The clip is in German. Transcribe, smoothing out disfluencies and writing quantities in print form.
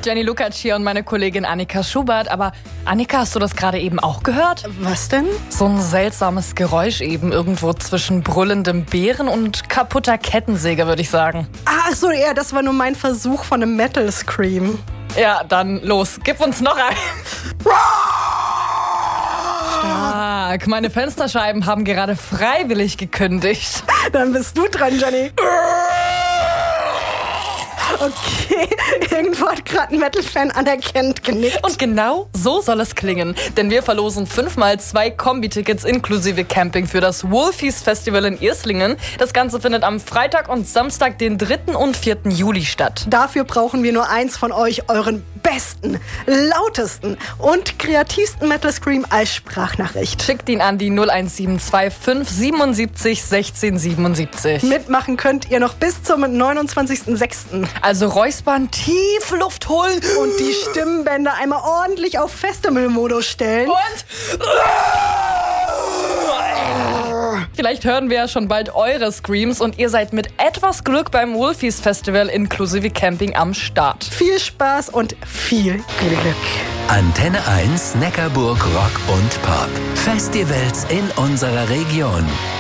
Jenny Lukacs hier und meine Kollegin Annika Schubert. Aber Annika, hast du das gerade eben auch gehört? Was denn? So ein seltsames Geräusch eben irgendwo zwischen brüllendem Bären und kaputter Kettensäge, würde ich sagen. Ach so, ja, das war nur mein Versuch von einem Metal Scream. Ja, dann los, gib uns noch ein. Stark, meine Fensterscheiben haben gerade freiwillig gekündigt. Dann bist du dran, Jenny. Okay, irgendwo hat gerade ein Metal-Fan anerkennend genickt. Und genau so soll es klingen, denn wir verlosen 5x2 Kombi-Tickets inklusive Camping für das Wolfies Festival in Irslingen. Das Ganze findet am Freitag und Samstag, den 3. und 4. Juli statt. Dafür brauchen wir nur eins von euch, euren besten, lautesten und kreativsten Metal Scream als Sprachnachricht. Schickt ihn an die 01725 77 16 77. Mitmachen könnt ihr noch bis zum 29.06. Also räuspern, tief Luft holen und die Stimmbänder einmal ordentlich auf Festival-Modus stellen. Und vielleicht hören wir ja schon bald eure Screams und ihr seid mit etwas Glück beim Wolfies Festival inklusive Camping am Start. Viel Spaß und viel Glück. Antenne 1 Neckarburg Rock und Pop. Festivals in unserer Region.